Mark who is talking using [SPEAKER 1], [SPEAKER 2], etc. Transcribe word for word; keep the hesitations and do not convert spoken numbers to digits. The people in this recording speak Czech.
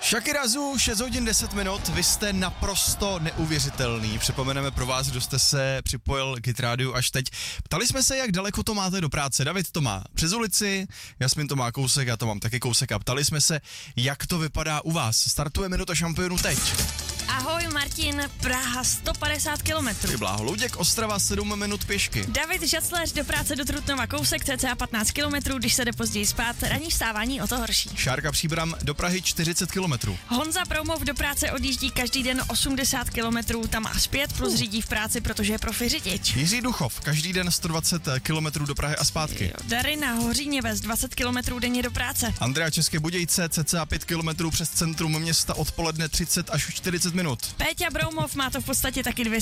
[SPEAKER 1] Shakira Zhu, šest hodin deset minut, vy jste naprosto neuvěřitelný. Připomeneme pro vás, kdo jste se připojil k Hit Rádiu až teď. Ptali jsme se, jak daleko to máte do práce. David to má přes ulici, Jasmin to má kousek, já to mám taky kousek a ptali jsme se, jak to vypadá u vás. Startuje minuta šampionů teď.
[SPEAKER 2] Ahoj Martin, Praha sto padesát kilometrů.
[SPEAKER 1] Ty bláho, Luděk, Ostrava sedm minut pěšky.
[SPEAKER 2] David Žacléř do práce do Trutnova kousek cca patnáct kilometrů, když se jde později spát, ranní vstávání o to horší.
[SPEAKER 1] Šárka Příbram do Prahy čtyřicet kilometrů.
[SPEAKER 2] Honza Proumov do práce odjíždí každý den osmdesát kilometrů, tam má zpět, plus
[SPEAKER 1] uh.
[SPEAKER 2] řídí v práci, protože je profi řidič.
[SPEAKER 1] Jiří Duchov, každý den sto dvacet kilometrů do Prahy a zpátky.
[SPEAKER 2] Jo, Darina Hoříněves dvacet kilometrů denně do práce.
[SPEAKER 1] Andrea České Budějce cca pět kilometrů přes centrum města, odpoledne třicet až čtyřicet minut.
[SPEAKER 2] Péťa Broumov má to v podstatě taky dvě